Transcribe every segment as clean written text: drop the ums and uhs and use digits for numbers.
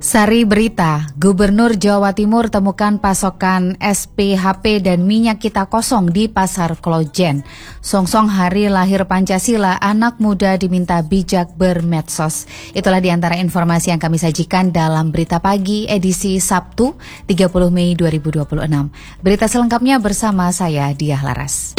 Sari berita, Gubernur Jawa Timur temukan pasokan SPHP dan minyak kita kosong di Pasar Klojen. Songsong hari lahir Pancasila, anak muda diminta bijak bermedsos. Itulah diantara informasi yang kami sajikan dalam Berita Pagi edisi Sabtu 30 Mei 2026. Berita selengkapnya bersama saya, Diah Laras.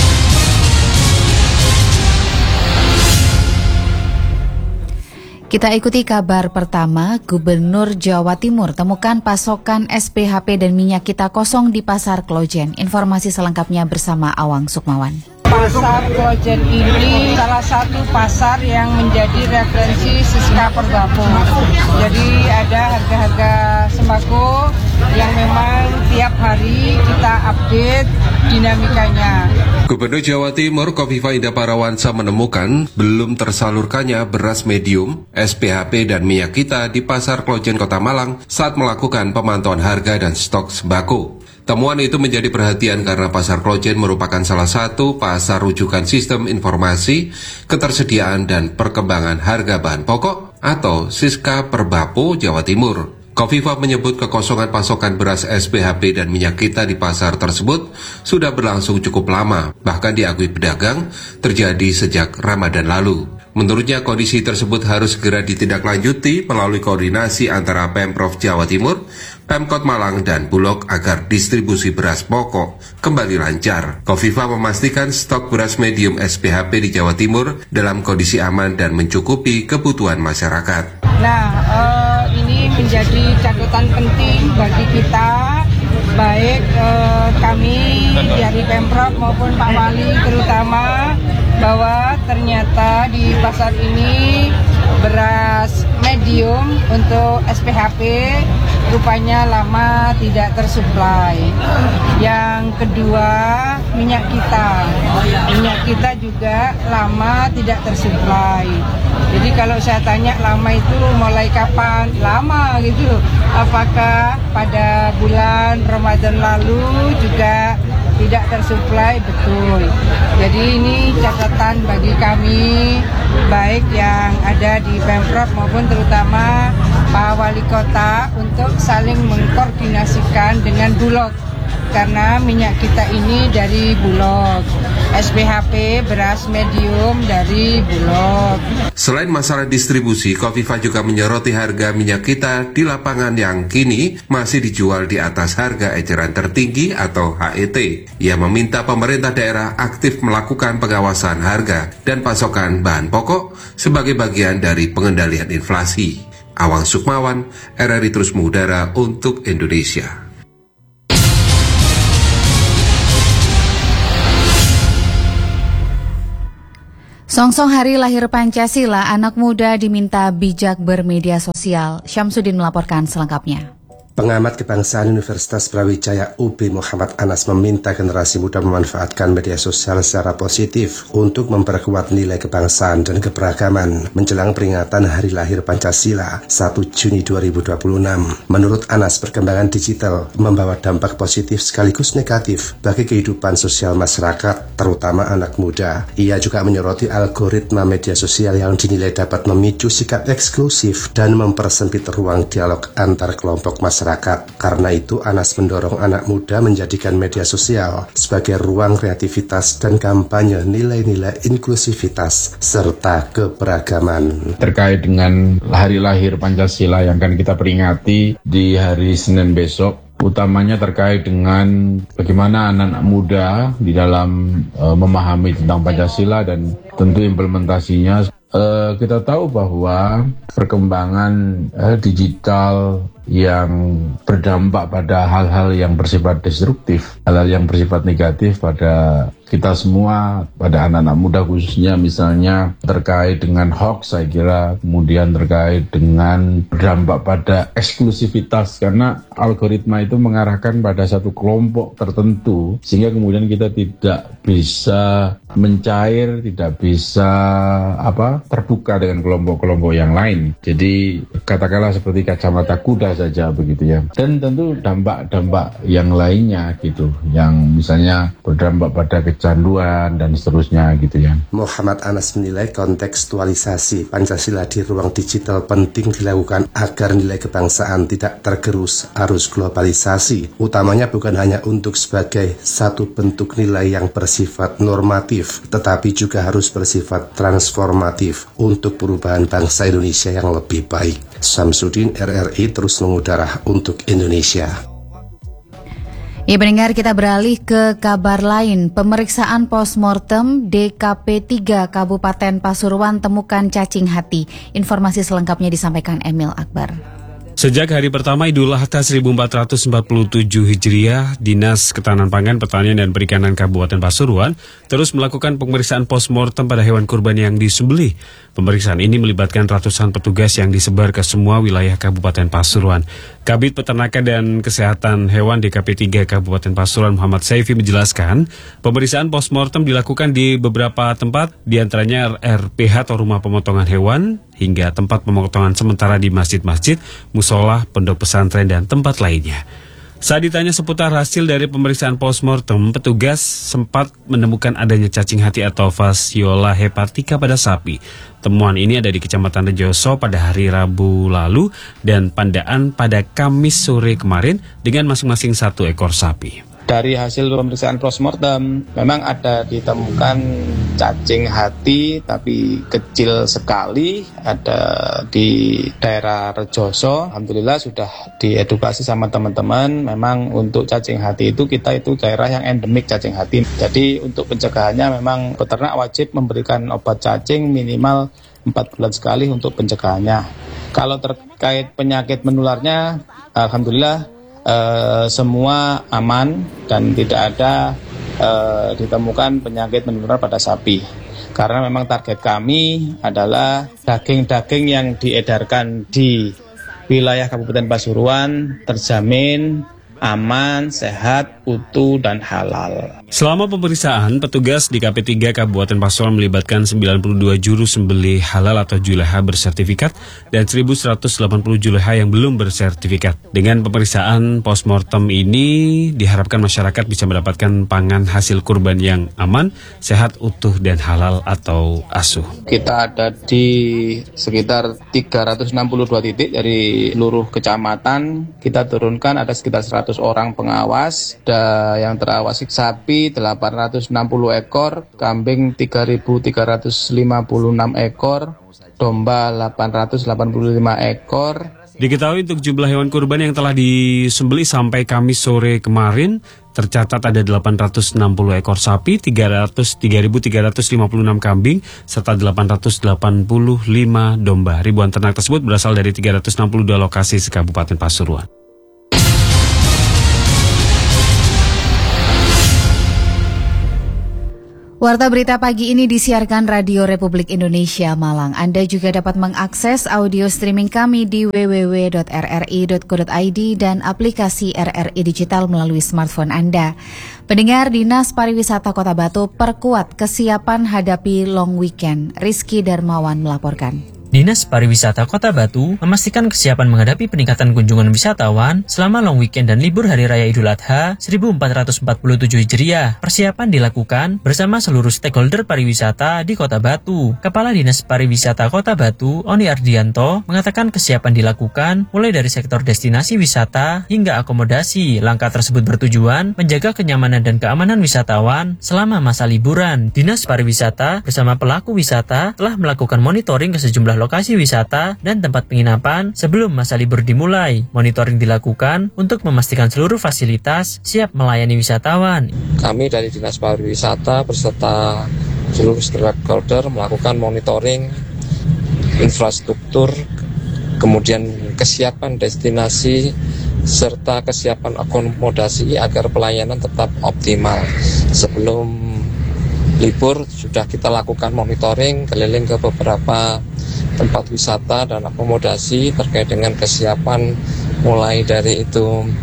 Kita ikuti kabar pertama, Gubernur Jawa Timur temukan pasokan SPHP dan minyak kita kosong di Pasar Klojen. Informasi selengkapnya bersama Awang Sukmawan. Pasar Klojen ini salah satu pasar yang menjadi referensi Siska Perbapo. Jadi ada harga-harga sembako yang memang tiap hari kita update dinamikanya. Gubernur Jawa Timur Kofifa Indah Parawansa menemukan belum tersalurkannya beras medium, SPHP dan minyak kita di Pasar Klojen Kota Malang saat melakukan pemantauan harga dan stok sembako. Temuan itu menjadi perhatian karena Pasar Klojen merupakan salah satu pasar rujukan sistem informasi, ketersediaan dan perkembangan harga bahan pokok atau Siska Perbapo Jawa Timur. Kofifa menyebut kekosongan pasokan beras SPHP dan minyak kita di pasar tersebut sudah berlangsung cukup lama, bahkan diakui pedagang terjadi sejak Ramadan lalu. Menurutnya kondisi tersebut harus segera ditindaklanjuti melalui koordinasi antara Pemprov Jawa Timur, Pemkot Malang dan Bulog agar distribusi beras pokok kembali lancar. Kofifa memastikan stok beras medium SPHP di Jawa Timur dalam kondisi aman dan mencukupi kebutuhan masyarakat. Ini menjadi catatan penting bagi kita, baik kami dari Pemprov maupun Pak Wali terutama, bahwa ternyata di pasar ini beras medium untuk SPHP rupanya lama tidak tersuplai. Yang kedua, minyak kita juga lama tidak tersuplai. Jadi kalau saya tanya lama itu mulai kapan? Lama gitu. Apakah pada bulan Ramadan lalu juga tidak tersuplai? Betul. Jadi ini catatan bagi kami, baik yang ada di Pemprov maupun terutama Pak Wali Kota, untuk saling mengkoordinasikan dengan Bulog. Karena minyak kita ini dari Bulog, SPHP beras medium dari Bulog. Selain masalah distribusi, Kofifa juga menyoroti harga minyak kita di lapangan yang kini masih dijual di atas harga eceran tertinggi atau HET. Ia meminta pemerintah daerah aktif melakukan pengawasan harga dan pasokan bahan pokok sebagai bagian dari pengendalian inflasi. Awang Sukmawan, RRI Terus Mengudara untuk Indonesia. Songsong hari lahir Pancasila, anak muda diminta bijak bermedia sosial. Syamsuddin melaporkan selengkapnya. Pengamat kebangsaan Universitas Brawijaya UB Muhammad Anas meminta generasi muda memanfaatkan media sosial secara positif untuk memperkuat nilai kebangsaan dan keberagaman menjelang peringatan Hari Lahir Pancasila 1 Juni 2026. Menurut Anas, perkembangan digital membawa dampak positif sekaligus negatif bagi kehidupan sosial masyarakat, terutama anak muda. Ia juga menyoroti algoritma media sosial yang dinilai dapat memicu sikap eksklusif dan mempersempit ruang dialog antar kelompok masyarakat. Karena itu, Anas mendorong anak muda menjadikan media sosial sebagai ruang kreativitas dan kampanye nilai-nilai inklusivitas serta keberagaman. Terkait dengan hari lahir Pancasila yang akan kita peringati di hari Senin besok, utamanya terkait dengan bagaimana anak-anak muda di dalam memahami tentang Pancasila dan tentu implementasinya. Kita tahu bahwa perkembangan digital yang berdampak pada hal-hal yang bersifat destruktif, hal-hal yang bersifat negatif pada kita semua, pada anak-anak muda khususnya, misalnya terkait dengan hoax, saya kira, kemudian terkait dengan berdampak pada eksklusivitas, karena algoritma itu mengarahkan pada satu kelompok tertentu, sehingga kemudian kita tidak bisa mencair, tidak bisa terbuka dengan kelompok-kelompok yang lain. Jadi katakanlah seperti kacamata kuda mudah saja begitu ya. Dan tentu dampak-dampak yang lainnya gitu, yang misalnya berdampak pada kecanduan dan seterusnya gitu ya. Muhammad Anas menilai kontekstualisasi Pancasila di ruang digital penting dilakukan agar nilai kebangsaan tidak tergerus arus globalisasi, utamanya bukan hanya untuk sebagai satu bentuk nilai yang bersifat normatif, tetapi juga harus bersifat transformatif untuk perubahan bangsa Indonesia yang lebih baik. Samsudin, RRI terus mengudara untuk Indonesia. Ya pendengar, kita beralih ke kabar lain. Pemeriksaan postmortem DKP 3 Kabupaten Pasuruan temukan cacing hati. Informasi selengkapnya disampaikan Emil Akbar. Sejak hari pertama Idul Adha 1447 Hijriah, Dinas Ketahanan Pangan, Pertanian dan Perikanan Kabupaten Pasuruan terus melakukan pemeriksaan postmortem pada hewan kurban yang disembelih. Pemeriksaan ini melibatkan ratusan petugas yang disebar ke semua wilayah Kabupaten Pasuruan. Kabid Peternakan dan Kesehatan Hewan DKP 3 Kabupaten Pasuruan Muhammad Saifi menjelaskan, pemeriksaan postmortem dilakukan di beberapa tempat, diantaranya RPH atau Rumah Pemotongan Hewan, hingga tempat pemotongan sementara di masjid-masjid, musola, pondok pesantren, dan tempat lainnya. Saat ditanya seputar hasil dari pemeriksaan postmortem, petugas sempat menemukan adanya cacing hati atau Fasciola hepatica pada sapi. Temuan ini ada di Kecamatan Rejoso pada hari Rabu lalu dan Pandaan pada Kamis sore kemarin dengan masing-masing 1 ekor sapi. Dari hasil pemeriksaan postmortem, memang ada ditemukan cacing hati tapi kecil sekali, ada di daerah Rejoso. Alhamdulillah sudah diedukasi sama teman-teman, memang untuk cacing hati itu kita itu daerah yang endemik cacing hati. Jadi untuk pencegahannya memang peternak wajib memberikan obat cacing minimal 4 bulan sekali untuk pencegahannya. Kalau terkait penyakit menularnya, alhamdulillah semua aman dan tidak ada ditemukan penyakit menular pada sapi. Karena memang target kami adalah daging-daging yang diedarkan di wilayah Kabupaten Pasuruan terjamin aman, sehat, utuh, dan halal. Selama pemeriksaan, petugas di KP 3 Kabupaten Pasuruan melibatkan 92 juru sembelih halal atau juleha bersertifikat dan 1.180 juleha yang belum bersertifikat. Dengan pemeriksaan postmortem ini, diharapkan masyarakat bisa mendapatkan pangan hasil kurban yang aman, sehat, utuh, dan halal atau asuh. Kita ada di sekitar 362 titik dari seluruh kecamatan. Kita turunkan ada sekitar 100 orang pengawas, yang terawasi sapi 860 ekor, kambing 3.356 ekor, domba 885 ekor. Diketahui untuk jumlah hewan kurban yang telah disembelih sampai Kamis sore kemarin, tercatat ada 860 ekor sapi, 3.356 kambing, serta 885 domba. Ribuan ternak tersebut berasal dari 362 lokasi se-Kabupaten Pasuruan. Warta berita pagi ini disiarkan Radio Republik Indonesia Malang. Anda juga dapat mengakses audio streaming kami di www.rri.co.id dan aplikasi RRI Digital melalui smartphone Anda. Pendengar, Dinas Pariwisata Kota Batu perkuat kesiapan hadapi long weekend. Rizky Darmawan melaporkan. Dinas Pariwisata Kota Batu memastikan kesiapan menghadapi peningkatan kunjungan wisatawan selama long weekend dan libur Hari Raya Idul Adha 1447 Hijriah. Persiapan dilakukan bersama seluruh stakeholder pariwisata di Kota Batu. Kepala Dinas Pariwisata Kota Batu, Oni Ardianto, mengatakan kesiapan dilakukan mulai dari sektor destinasi wisata hingga akomodasi. Langkah tersebut bertujuan menjaga kenyamanan dan keamanan wisatawan selama masa liburan. Dinas Pariwisata bersama pelaku wisata telah melakukan monitoring ke sejumlah lokasi wisata dan tempat penginapan sebelum masa libur dimulai. Monitoring dilakukan untuk memastikan seluruh fasilitas siap melayani wisatawan. Kami dari Dinas Pariwisata beserta seluruh stakeholder melakukan monitoring infrastruktur, kemudian kesiapan destinasi, serta kesiapan akomodasi agar pelayanan tetap optimal. Sebelum libur sudah kita lakukan monitoring keliling ke beberapa tempat wisata dan akomodasi terkait dengan kesiapan mulai dari itu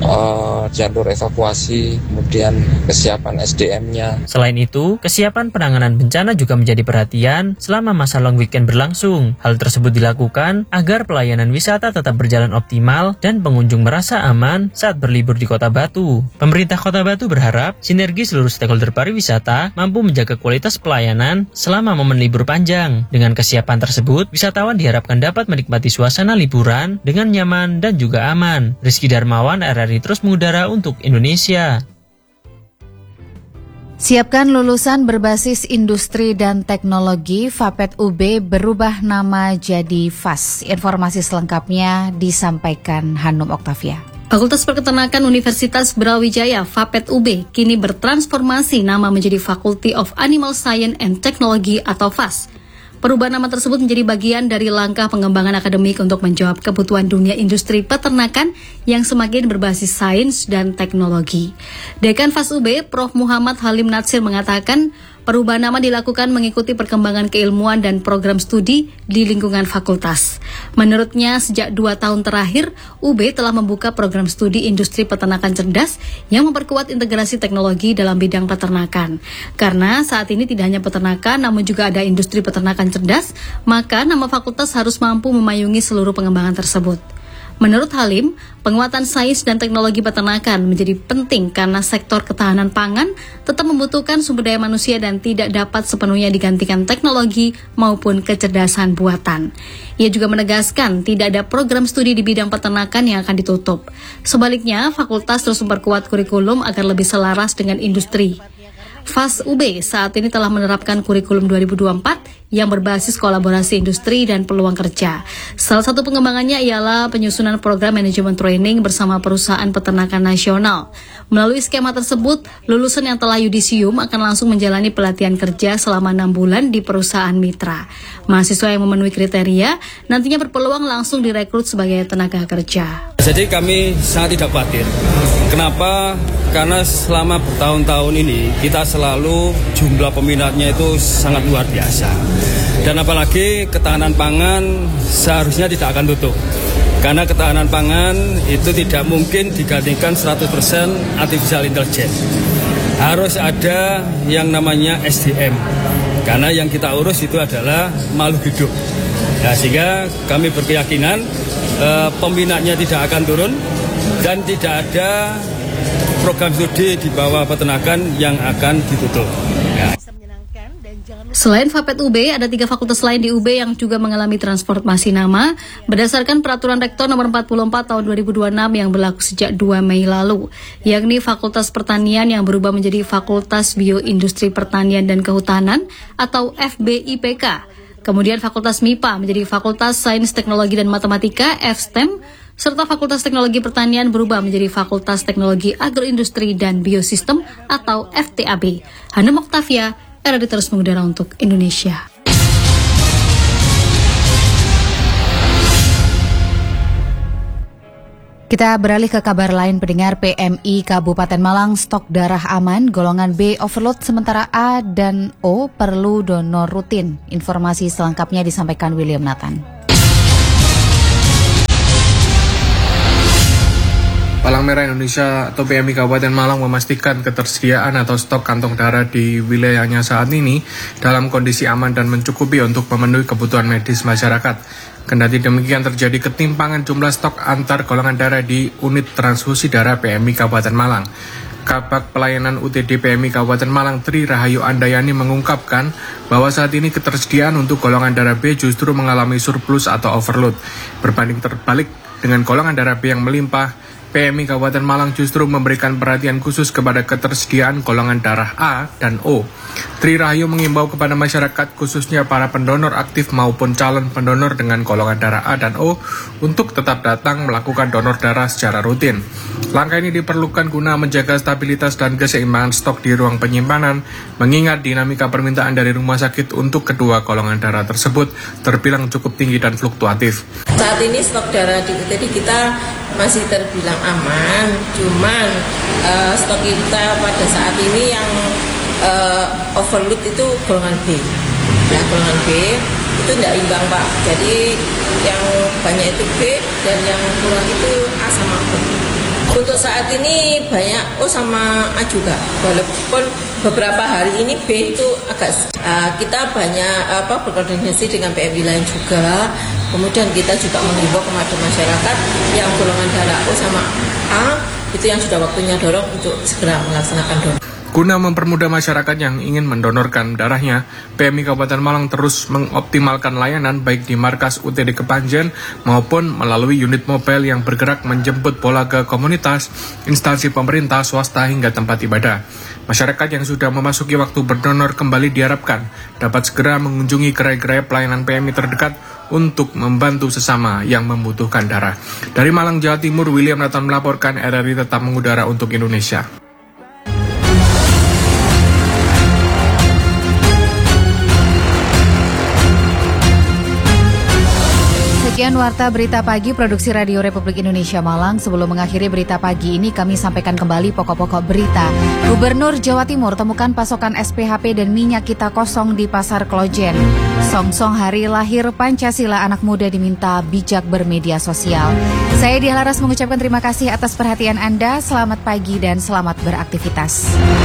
jalur evakuasi, kemudian kesiapan SDM-nya. Selain itu, kesiapan penanganan bencana juga menjadi perhatian selama masa long weekend berlangsung. Hal tersebut dilakukan agar pelayanan wisata tetap berjalan optimal dan pengunjung merasa aman saat berlibur di Kota Batu. Pemerintah Kota Batu berharap sinergi seluruh stakeholder pariwisata mampu menjaga kualitas pelayanan selama momen libur panjang. Dengan kesiapan tersebut, wisatawan diharapkan dapat menikmati suasana liburan dengan nyaman dan juga aman. Rizky Darmawan, RRI Terus Mengudara untuk Indonesia. Siapkan lulusan berbasis industri dan teknologi, Fapet UB berubah nama jadi FAS. Informasi selengkapnya disampaikan Hanum Oktavia. Fakultas Peternakan Universitas Brawijaya Fapet UB kini bertransformasi nama menjadi Faculty of Animal Science and Technology atau FAS. Perubahan nama tersebut menjadi bagian dari langkah pengembangan akademik untuk menjawab kebutuhan dunia industri peternakan yang semakin berbasis sains dan teknologi. Dekan FAS UB, Prof. Muhammad Halim Natsir mengatakan, perubahan nama dilakukan mengikuti perkembangan keilmuan dan program studi di lingkungan fakultas. Menurutnya, sejak 2 tahun terakhir, UB telah membuka program studi industri peternakan cerdas yang memperkuat integrasi teknologi dalam bidang peternakan. Karena saat ini tidak hanya peternakan, namun juga ada industri peternakan cerdas, maka nama fakultas harus mampu memayungi seluruh pengembangan tersebut. Menurut Halim, penguatan sains dan teknologi peternakan menjadi penting karena sektor ketahanan pangan tetap membutuhkan sumber daya manusia dan tidak dapat sepenuhnya digantikan teknologi maupun kecerdasan buatan. Ia juga menegaskan tidak ada program studi di bidang peternakan yang akan ditutup. Sebaliknya, fakultas terus memperkuat kurikulum agar lebih selaras dengan industri. FAS UB saat ini telah menerapkan kurikulum 2024 yang berbasis kolaborasi industri dan peluang kerja. Salah satu pengembangannya ialah penyusunan program manajemen training bersama perusahaan peternakan nasional. Melalui skema tersebut, lulusan yang telah yudisium akan langsung menjalani pelatihan kerja selama 6 bulan di perusahaan mitra. Mahasiswa yang memenuhi kriteria nantinya berpeluang langsung direkrut sebagai tenaga kerja. Jadi kami sangat tidak khawatir. Kenapa? Karena selama bertahun-tahun ini kita selalu jumlah peminatnya itu sangat luar biasa. Dan apalagi ketahanan pangan seharusnya tidak akan tutup. Karena ketahanan pangan itu tidak mungkin digantikan 100% artificial intelligence. Harus ada yang namanya SDM. Karena yang kita urus itu adalah makhluk hidup. Nah, sehingga kami berkeyakinan peminatnya tidak akan turun dan tidak ada program studi di bawah peternakan yang akan ditutup. Ya. Selain Fapet UB, ada 3 fakultas lain di UB yang juga mengalami transformasi nama berdasarkan Peraturan Rektor Nomor 44 Tahun 2026 yang berlaku sejak 2 Mei lalu, yakni Fakultas Pertanian yang berubah menjadi Fakultas Bioindustri Pertanian dan Kehutanan atau FBIPK. Kemudian Fakultas MIPA menjadi Fakultas Sains Teknologi dan Matematika (FSTEM), serta Fakultas Teknologi Pertanian berubah menjadi Fakultas Teknologi Agroindustri dan Biosistem atau FTAB. Hanum Oktavia, RRI Terus Mengudara untuk Indonesia. Kita beralih ke kabar lain, pendengar. PMI Kabupaten Malang stok darah aman, golongan B overload, sementara A dan O perlu donor rutin. Informasi selengkapnya disampaikan William Nathan. Palang Merah Indonesia atau PMI Kabupaten Malang memastikan ketersediaan atau stok kantong darah di wilayahnya saat ini dalam kondisi aman dan mencukupi untuk memenuhi kebutuhan medis masyarakat. Kendati demikian, terjadi ketimpangan jumlah stok antar golongan darah di unit transfusi darah PMI Kabupaten Malang. Kabag Pelayanan UTD PMI Kabupaten Malang Tri Rahayu Andayani mengungkapkan bahwa saat ini ketersediaan untuk golongan darah B justru mengalami surplus atau overload. Berbanding terbalik dengan golongan darah B yang melimpah, PMI Kabupaten Malang justru memberikan perhatian khusus kepada ketersediaan golongan darah A dan O. Tri Rahayu mengimbau kepada masyarakat, khususnya para pendonor aktif maupun calon pendonor dengan golongan darah A dan O, untuk tetap datang melakukan donor darah secara rutin. Langkah ini diperlukan guna menjaga stabilitas dan keseimbangan stok di ruang penyimpanan, mengingat dinamika permintaan dari rumah sakit untuk kedua golongan darah tersebut terbilang cukup tinggi dan fluktuatif. Saat ini stok darah di UTD kita masih terbilang aman, cuman stok kita pada saat ini yang overload itu golongan B. Nah, golongan B itu tidak imbang, Pak. Jadi yang banyak itu B dan yang kurang itu A sama O. Untuk saat ini banyak O sama A juga, walaupun beberapa hari ini B itu agak kita banyak berkoordinasi dengan PMI lain juga. Kemudian kita juga menghimbau kepada masyarakat yang golongan darah O sama A itu yang sudah waktunya dorong untuk segera melaksanakan donor. Guna mempermudah masyarakat yang ingin mendonorkan darahnya, PMI Kabupaten Malang terus mengoptimalkan layanan baik di markas UTD Kepanjen maupun melalui unit mobile yang bergerak menjemput bola ke komunitas, instansi pemerintah, swasta hingga tempat ibadah. Masyarakat yang sudah memasuki waktu berdonor kembali diharapkan dapat segera mengunjungi gerai-gerai pelayanan PMI terdekat untuk membantu sesama yang membutuhkan darah. Dari Malang, Jawa Timur, William Nathan melaporkan, RRI tetap mengudara untuk Indonesia. Sekian Warta Berita Pagi Produksi Radio Republik Indonesia Malang. Sebelum mengakhiri berita pagi ini, kami sampaikan kembali pokok-pokok berita. Gubernur Jawa Timur temukan pasokan SPHP dan minyak kita kosong di Pasar Klojen. Songsong hari lahir Pancasila, anak muda diminta bijak bermedia sosial. Saya Diah Laras mengucapkan terima kasih atas perhatian Anda. Selamat pagi dan selamat beraktivitas.